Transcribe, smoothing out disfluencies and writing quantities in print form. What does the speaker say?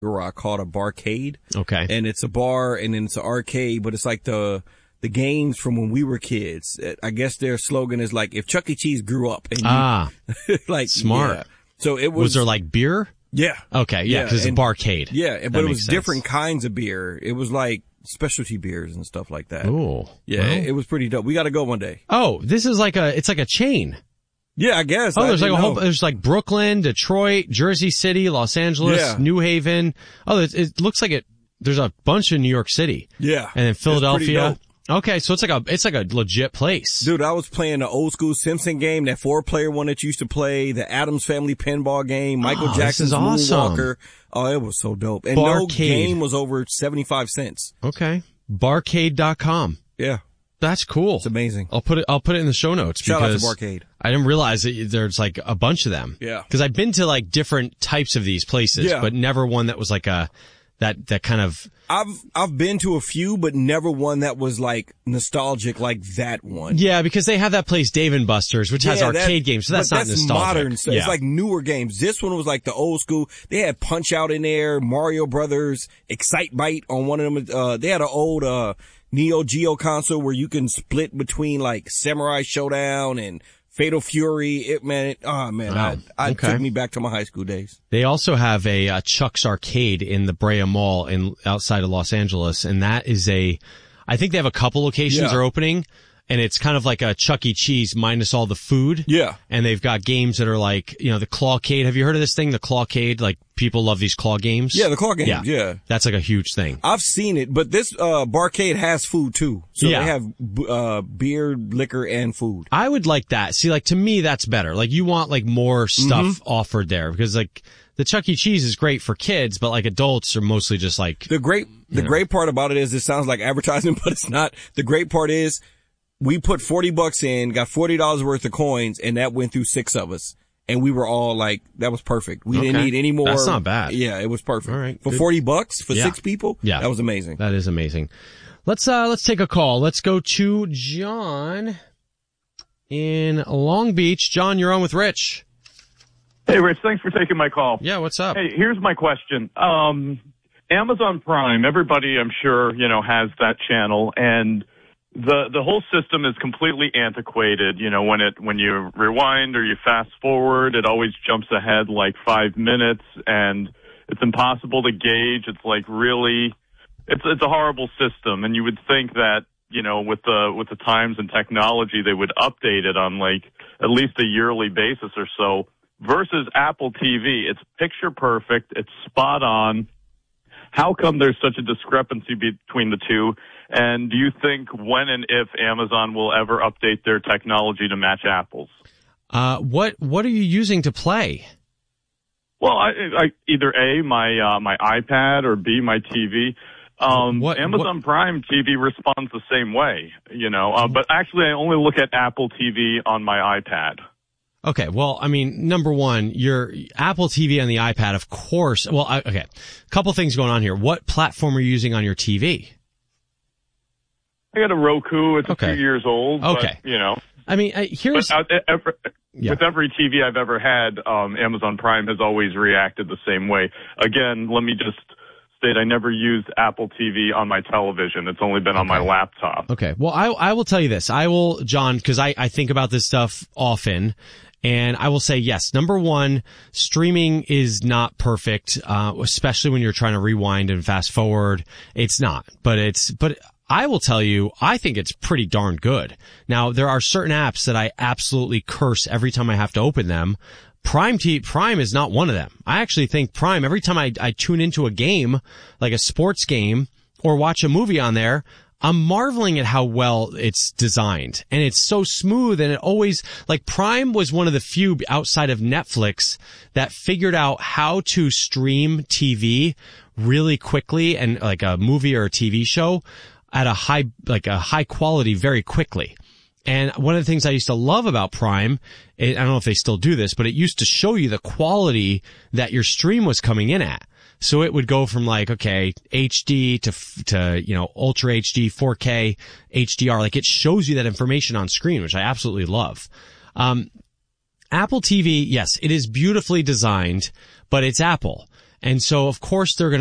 called a barcade. Okay. And it's a bar and then it's an arcade, but it's like the games from when we were kids. I guess their slogan is like, if Chuck E. Cheese grew up. And like smart. Yeah. So it was there like beer? Yeah. Okay. Yeah. Cause it's a barcade. Yeah. But it was different kinds of beer. It was like specialty beers and stuff like that. Oh. Yeah. Well, it was pretty dope. We got to go one day. Oh, this is it's like a chain. Yeah, I guess. Oh, there's like Brooklyn, Detroit, Jersey City, Los Angeles, New Haven. Oh, it looks like there's a bunch in New York City. Yeah. And then Philadelphia. Okay, so it's like a legit place. Dude, I was playing the old school Simpson game, that 4-player one that you used to play, the Addams Family pinball game, Michael Jackson's Moonwalker. Oh, it was so dope. And no game was over 75 cents. Okay. Barcade.com. Yeah. That's cool. It's amazing. I'll put it in the show notes. Shout out to because Barcade. I didn't realize that there's like a bunch of them. Yeah. Because I've been to like different types of these places, but never one that was like that kind of. I've been to a few, but never one that was like nostalgic like that one. Yeah, because they have that place Dave & Buster's, which has arcade games, so that's not nostalgic. Modern stuff. It's like newer games. This one was like the old school. They had Punch Out in there, Mario Brothers, Excite Bite on one of them. They had an old Neo Geo console where you can split between like Samurai Showdown and Fatal Fury. It took me back to my high school days. They also have a Chuck's Arcade in the Brea Mall outside of Los Angeles, and that is I think they have a couple locations are opening, and it's kind of like a Chuck E. Cheese minus all the food. Yeah. And they've got games that are like, the Clawcade. Have you heard of this thing, the Clawcade? Like, people love these claw games. Yeah, the claw games, yeah. That's like a huge thing. I've seen it, but this barcade has food too. So they have beer, liquor, and food. I would like that. See, like, to me, that's better. Like, you want like more stuff offered there, because like the Chuck E. Cheese is great for kids, but like adults are mostly just like. The great part about it is it sounds like advertising, but it's not. The great part is we put $40 in, got $40 worth of coins, and that went through 6 of us. And we were all like, that was perfect. We didn't need any more. That's not bad. Yeah, it was perfect. All right. For $40 for 6 people? Yeah. That was amazing. That is amazing. Let's take a call. Let's go to John in Long Beach. John, you're on with Rich. Hey, Rich, thanks for taking my call. Yeah, what's up? Hey, here's my question. Amazon Prime, everybody I'm sure, has that channel, and the whole system is completely antiquated. When you rewind or you fast forward, it always jumps ahead like 5 minutes, and it's impossible to gauge. It's like really, it's a horrible system. And you would think that, with the times and technology, they would update it on like at least a yearly basis or so. Versus Apple TV, it's picture perfect, it's spot on. How come there's such a discrepancy between the two? And do you think when and if Amazon will ever update their technology to match Apple's? What are you using to play? Well, I either A, my iPad, or B, my TV. Amazon Prime TV responds the same way, but actually I only look at Apple TV on my iPad. Okay, well, I mean, number one, your Apple TV on the iPad, of course. Well, okay, a couple things going on here. What platform are you using on your TV? I got a Roku. It's a few years old. Okay. But, I mean, here's... With every TV I've ever had, Amazon Prime has always reacted the same way. Again, let me just state I never used Apple TV on my television. It's only been on my laptop. Okay. Well, I will tell you this. John, because I think about this stuff often. And I will say, yes, number one, streaming is not perfect, especially when you're trying to rewind and fast forward. It's not, but I will tell you, I think it's pretty darn good. Now, there are certain apps that I absolutely curse every time I have to open them. Prime is not one of them. I actually think Prime, every time I tune into a game, like a sports game, or watch a movie on there, I'm marveling at how well it's designed. And it's so smooth, and it always, like, Prime was one of the few outside of Netflix that figured out how to stream TV really quickly, and like a movie or a TV show at a high quality very quickly. And one of the things I used to love about Prime, I don't know if they still do this, but it used to show you the quality that your stream was coming in at. So it would go from like, okay, HD to Ultra HD, 4K, HDR. Like, it shows you that information on screen, which I absolutely love. Apple TV, yes, it is beautifully designed, but it's Apple. And so, of course, they're going